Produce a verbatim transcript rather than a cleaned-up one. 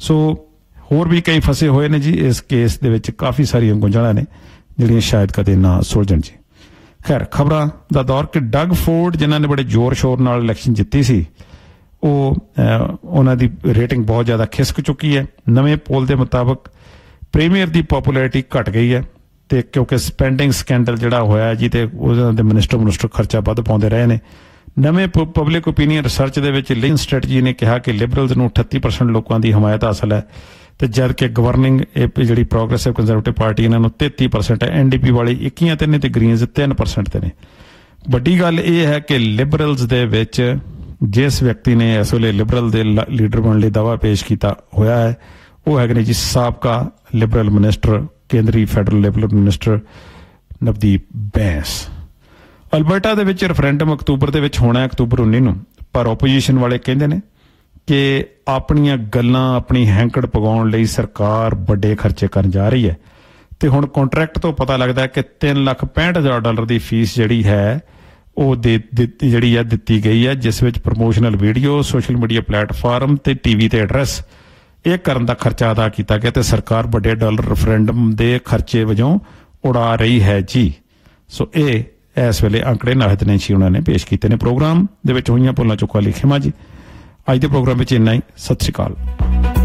ਸੋ ਹੋਰ ਵੀ ਕਈ ਫਸੇ ਹੋਏ ਨੇ ਜੀ ਇਸ ਕੇਸ ਦੇ ਵਿੱਚ, ਕਾਫੀ ਸਾਰੀਆਂ ਗੁੰਝਲਾਂ ਨੇ ਜਿਹੜੀਆਂ ਸ਼ਾਇਦ ਕਦੇ ਨਾ ਸੁਲਝਣ ਜੀ। ਖੈਰ ਖਬਰਾਂ ਦਾ ਦੌਰ ਕਿ ਡਗ ਫੋਰਡ ਜਿਨ੍ਹਾਂ ਨੇ ਬੜੇ ਜ਼ੋਰ ਸ਼ੋਰ ਨਾਲ ਇਲੈਕਸ਼ਨ ਜਿੱਤੀ ਸੀ, ਉਹ ਉਹਨਾਂ ਦੀ ਰੇਟਿੰਗ ਬਹੁਤ ਜ਼ਿਆਦਾ ਖਿਸਕ ਚੁੱਕੀ ਹੈ। ਨਵੇਂ ਪੋਲ ਦੇ ਮੁਤਾਬਕ ਪ੍ਰੀਮੀਅਰ ਦੀ ਪੋਪੂਲੈਰਿਟੀ ਘਟ ਗਈ ਹੈ, ਤੇ ਕਿਉਂਕਿ ਸਪੈਂਡਿੰਗ ਸਕੈਂਡਲ ਜਿਹੜਾ ਹੋਇਆ ਜੀ, ਤੇ ਉਹਨਾਂ ਦੇ ਮਿਨਿਸਟਰ ਮਿਨਿਸਟਰ ਖਰਚਾ ਵੱਧ ਪਾਉਂਦੇ ਰਹੇ ਨੇ। ਨਵੇਂ ਪਬਲਿਕ ਓਪੀਨੀਅਨ ਰਿਸਰਚ ਦੇ ਵਿੱਚ ਲਿੰਨ ਸਟ੍ਰੈਟਜੀ ਨੇ ਕਿਹਾ ਕਿ ਲਿਬਰਲਜ਼ ਨੂੰ ਅਠੱਤੀ ਪਰਸੈਂਟ ਲੋਕਾਂ ਦੀ ਹਮਾਇਤ ਹਾਸਲ ਹੈ, ਤੇ ਜਦ ਕਿ ਗਵਰਨਿੰਗ ਇਹ ਜਿਹੜੀ ਪ੍ਰੋਗਰੈਸਿਵ ਕੰਜ਼ਰਵੇਟਿਵ ਪਾਰਟੀ ਇਹਨਾਂ ਨੂੰ ਤੇਤੀ ਪਰਸੈਂਟ ਹੈ, ਐਨ ਡੀ ਪੀ ਵਾਲੀ ਇੱਕੀਆਂ ਤੇ ਨੇ, ਤੇ ਗ੍ਰੀਨਜ਼ ਤਿੰਨ ਪਰਸੈਂਟ ਤੇ ਨੇ। ਵੱਡੀ ਗੱਲ ਇਹ ਹੈ ਕਿ ਲਿਬਰਲਜ਼ ਦੇ ਵਿੱਚ ਜਿਸ ਵਿਅਕਤੀ ਨੇ ਇਸ ਵੇਲੇ ਲਿਬਰਲ ਦੇ ਲੀਡਰ ਬਣਨ ਲਈ ਦਾਅਵਾ ਪੇਸ਼ ਕੀਤਾ ਹੋਇਆ ਹੈ, ਉਹ ਹੈਗੇ ਨੇ ਜੀ ਸਾਬਕਾ ਲਿਬਰਲ ਮਿਨਿਸਟਰ, ਕੇਂਦਰੀ federal Liberal minister Navdeep Bains. Alberta ਦੇ ਵਿੱਚ ਰੈਫਰੈਂਡਮ ਅਕਤੂਬਰ ਦੇ ਵਿੱਚ ਹੋਣਾ, ਅਕਤੂਬਰ ਉੱਨੀ ਨੂੰ, ਪਰ ਓਪੋਜੀਸ਼ਨ ਵਾਲੇ ਕਹਿੰਦੇ ਨੇ ਕਿ ਆਪਣੀਆਂ ਗੱਲਾਂ, ਆਪਣੀ ਹੈਂਕੜ ਪਗਾਉਣ ਲਈ ਸਰਕਾਰ ਵੱਡੇ ਖਰਚੇ ਕਰਨ ਜਾ ਰਹੀ ਹੈ। ਤੇ ਹੁਣ ਕੰਟਰੈਕਟ ਤੋਂ ਪਤਾ ਲੱਗਦਾ ਕਿ ਤਿੰਨ ਲੱਖ ਪੈਂਹਠ ਹਜ਼ਾਰ ਡਾਲਰ ਦੀ ਫੀਸ ਜਿਹੜੀ ਹੈ ਉਹ ਦੇ ਦਿੱਤੀ ਜਿਹੜੀ ਹੈ ਦਿੱਤੀ ਗਈ ਹੈ, ਜਿਸ ਵਿੱਚ promotional video, social media platform ਤੇ ਟੀਵੀ ਤੇ ਐਡਰੈਸ ਇਹ ਕਰਨ ਦਾ ਖਰਚਾ ਅਦਾ ਕੀਤਾ ਗਿਆ, ਤੇ ਸਰਕਾਰ ਵੱਡੇ ਡਾਲਰ ਰੈਫਰੈਂਡਮ ਦੇ ਖਰਚੇ ਵਜੋਂ ਉਡਾ ਰਹੀ ਹੈ ਜੀ। ਸੋ ਇਹ ਇਸ ਵੇਲੇ ਅੰਕੜੇ ਨਾਹਿਦ ਨੇ ਜੀ ਉਹਨਾਂ ਨੇ ਪੇਸ਼ ਕੀਤੇ ਨੇ। ਪ੍ਰੋਗਰਾਮ ਦੇ ਵਿੱਚ ਹੋਈਆਂ ਭੁੱਲਾਂ ਚੁੱਕਾਂ ਲਈ ਖਿਮਾ ਜੀ। ਅੱਜ ਦੇ ਪ੍ਰੋਗਰਾਮ ਵਿੱਚ ਇੰਨਾ ਹੀ। ਸਤਿ ਸ਼੍ਰੀ ਅਕਾਲ।